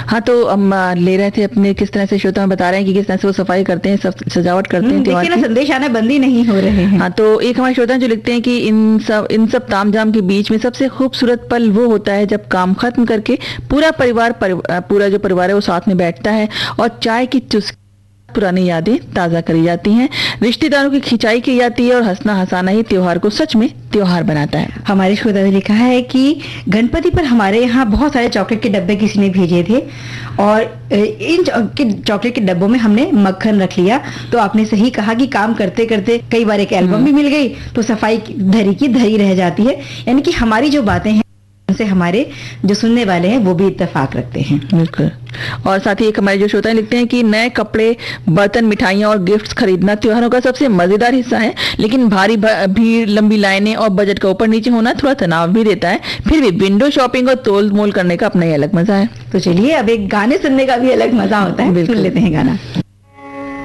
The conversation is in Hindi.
हाँ, तो हम ले रहे थे अपने, किस तरह से श्रोता बता रहे हैं कि किस तरह से वो सफाई करते हैं, सब सजावट करते हैं त्योहार देखिए ना, की। संदेश आना बंद ही नहीं हो रहे हैं। हाँ, तो एक हमारे श्रोता जो लिखते हैं कि इन सब तामझाम के बीच में सबसे खूबसूरत पल वो होता है जब काम खत्म करके पूरा जो परिवार है वो साथ में बैठता है और चाय की चुस्की, पुरानी यादें ताजा करी जाती हैं, रिश्तेदारों की खिंचाई की जाती है और हंसना हंसाना ही त्योहार को सच में त्योहार बनाता है। हमारे श्रोता ने लिखा है कि गणपति पर हमारे यहाँ बहुत सारे चॉकलेट के डब्बे किसी ने भेजे थे और इन चॉकलेट के डब्बों में हमने मक्खन रख लिया। तो आपने सही कहा कि काम करते करते कई बार एक एल्बम भी मिल गई तो सफाई धरी की धरी रह जाती है। यानी कि हमारी जो बातें हैं उनसे हमारे जो सुनने वाले हैं वो भी इत्तेफाक रखते हैं। बिल्कुल। और साथ ही एक हमारे जो श्रोता लिखते हैं कि नए कपड़े, बर्तन, मिठाइयाँ और गिफ्ट्स खरीदना त्योहारों का सबसे मजेदार हिस्सा है, लेकिन भारी भीड़, लंबी लाइनें और बजट का ऊपर नीचे होना थोड़ा तनाव भी देता है। फिर भी विंडो शॉपिंग और तोल मोल करने का अपना ही अलग मजा है। तो चलिए अब एक गाने सुनने का भी अलग मजा होता है, सुन लेते हैं गाना।